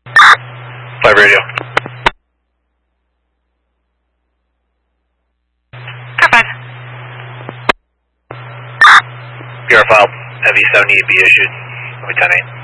Flight radio. Car 5. PR file, FV70 be issued. 10-8.